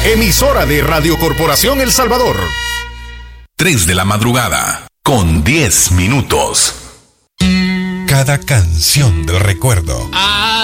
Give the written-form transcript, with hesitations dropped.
emisora de Radio Corporación El Salvador. 3 de la madrugada, con 10 minutos. Cada canción del recuerdo